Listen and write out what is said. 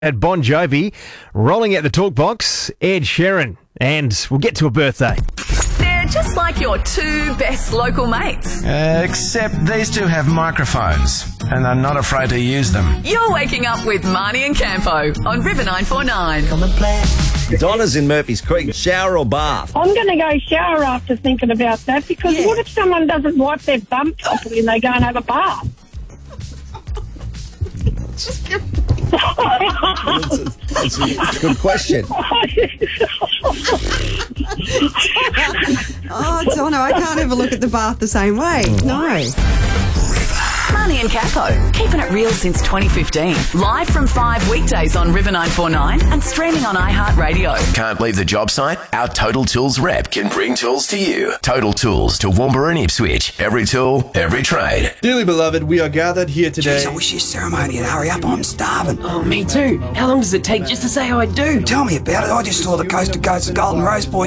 At Bon Jovi, rolling out the talk box, Ed Sheeran, and we'll get to a birthday. They're just like your two best local mates. Except these two have microphones, and are not afraid to use them. You're waking up with Marnie and Campo on River 949. Donna's in Murphy's Creek. Shower or bath? I'm going to go shower after thinking about that, because what if someone doesn't wipe their bum properly and they go and have a bath? That's a good question. Oh, Donna, I can't ever look at the bath the same way. No. Marnie and Campo, keeping it real since 2015. Live from 5 weekdays on River 949 and streaming on iHeartRadio. Can't leave the job site? Our Total Tools rep can bring tools to you. Total Tools to Toowoomba and Ipswich. Every tool, every trade. Dearly beloved, we are gathered here today. Jeez, I wish this ceremony would hurry up. I'm starving. Oh, me too. How long does it take just to say I do? Tell me about it. I just saw the Coast to Coast of Golden Rose Boys